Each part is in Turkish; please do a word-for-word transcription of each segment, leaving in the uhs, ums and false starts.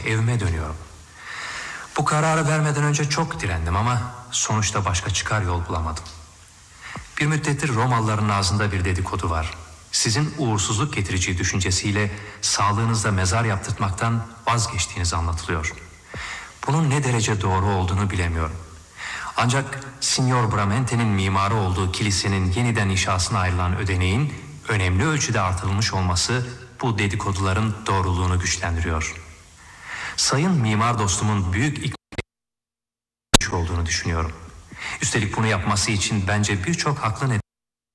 evime dönüyorum. Bu kararı vermeden önce çok direndim ama sonuçta başka çıkar yol bulamadım. Bir müddettir Romalıların ağzında bir dedikodu var. Sizin uğursuzluk getirici düşüncesiyle sağlığınızda mezar yaptırtmaktan vazgeçtiğiniz anlatılıyor. Bunun ne derece doğru olduğunu bilemiyorum. Ancak Signor Bramente'nin mimarı olduğu kilisenin yeniden inşasına ayrılan ödeneğin önemli ölçüde artırılmış olması bu dedikoduların doğruluğunu güçlendiriyor. Sayın mimar dostumun büyük ikna olduğunu düşünüyorum. Üstelik bunu yapması için bence birçok haklı neden.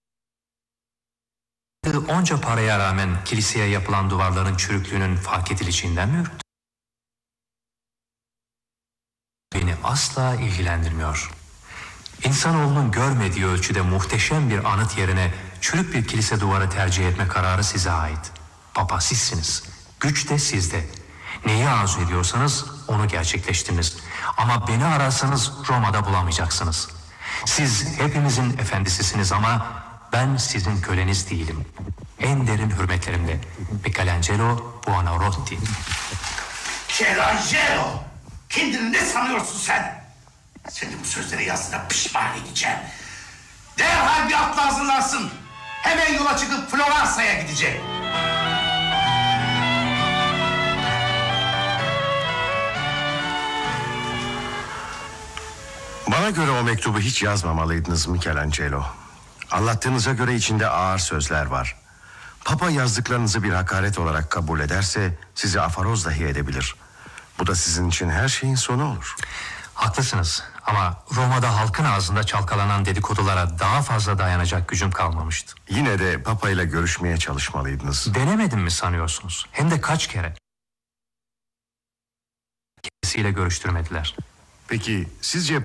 Onca paraya rağmen kiliseye yapılan duvarların çürüklüğünün fark edileceğinden mi ürktü? Beni asla ilgilendirmiyor. İnsanoğlunun görmediği ölçüde muhteşem bir anıt yerine çürük bir kilise duvarı tercih etme kararı size ait. Papa sizsiniz. Güç de sizde. Neyi arzu ediyorsanız onu gerçekleştiriniz. Ama beni ararsanız Roma'da bulamayacaksınız. Siz hepimizin efendisisiniz ama ben sizin köleniz değilim. En derin hürmetlerimle. Michelangelo Buonarroti. Michelangelo! Kendini ne sanıyorsun sen? Seni bu sözleri yazdığına pişman edeceğim. Derhal bir atla hazırlansın. Hemen yola çıkıp Floransa'ya gidecek. Bana göre o mektubu hiç yazmamalıydınız Michelangelo. Anlattığınıza göre içinde ağır sözler var. Papa yazdıklarınızı bir hakaret olarak kabul ederse sizi afaroz dahi edebilir. Bu da sizin için her şeyin sonu olur. Haklısınız ama Roma'da halkın ağzında çalkalanan dedikodulara daha fazla dayanacak gücüm kalmamıştı. Yine de Papa ile görüşmeye çalışmalıydınız. Denemedim mi sanıyorsunuz? Hem de kaç kere. Kendisiyle görüştürmediler. Peki sizce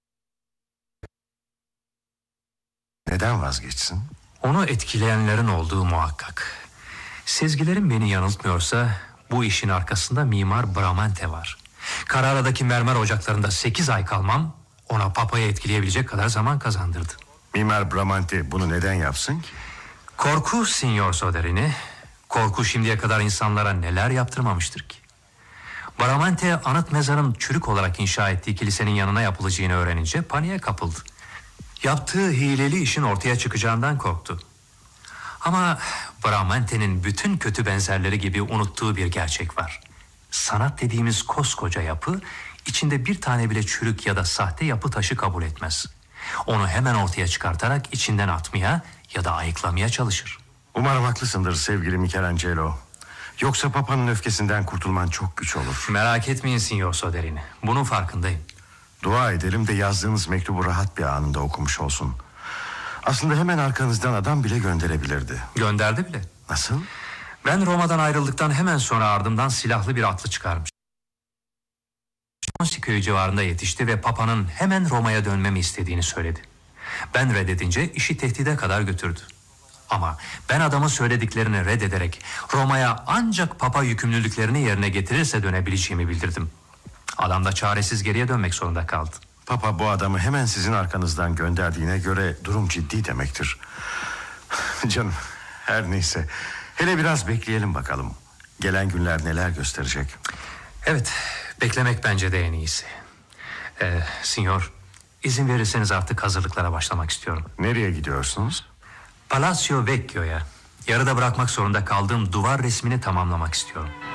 neden vazgeçsin? Onu etkileyenlerin olduğu muhakkak. Sezgilerim beni yanıltmıyorsa bu işin arkasında mimar Bramante var. Carrara'daki mermer ocaklarında sekiz ay kalmam ona Papa'yı etkileyebilecek kadar zaman kazandırdı. Mimar Bramante bunu neden yapsın ki? Korku Signor Soderini. Korku şimdiye kadar insanlara neler yaptırmamıştır ki? Bramante anıt mezarın çürük olarak inşa ettiği kilisenin yanına yapılacağını öğrenince paniğe kapıldı. Yaptığı hileli işin ortaya çıkacağından korktu. Ama Bramante'nin bütün kötü benzerleri gibi unuttuğu bir gerçek var. Sanat dediğimiz koskoca yapı içinde bir tane bile çürük ya da sahte yapı taşı kabul etmez. Onu hemen ortaya çıkartarak içinden atmaya ya da ayıklamaya çalışır. Umarım haklısındır sevgili Michelangelo. Yoksa Papa'nın öfkesinden kurtulman çok güç olur. Merak etmeyin Signor Soderini. Bunun farkındayım. Dua edelim de yazdığınız mektubu rahat bir anında okumuş olsun. Aslında hemen arkanızdan adam bile gönderebilirdi. Gönderdi bile. Nasıl? Ben Roma'dan ayrıldıktan hemen sonra ardımdan silahlı bir atlı çıkarmış. Monsi köyü civarında yetişti ve Papa'nın hemen Roma'ya dönmemi istediğini söyledi. Ben reddedince işi tehdide kadar götürdü. Ama ben adamın söylediklerini reddederek Roma'ya ancak Papa yükümlülüklerini yerine getirirse dönebileceğimi bildirdim. Adam da çaresiz geriye dönmek zorunda kaldı. Papa bu adamı hemen sizin arkanızdan gönderdiğine göre durum ciddi demektir. Canım, her neyse. Hele biraz bekleyelim bakalım. Gelen günler neler gösterecek. Evet, beklemek bence de en iyisi. Ee, Signor, izin verirseniz artık hazırlıklara başlamak istiyorum. Nereye gidiyorsunuz? Palazzo Vecchio'ya. Yarıda bırakmak zorunda kaldığım duvar resmini tamamlamak istiyorum.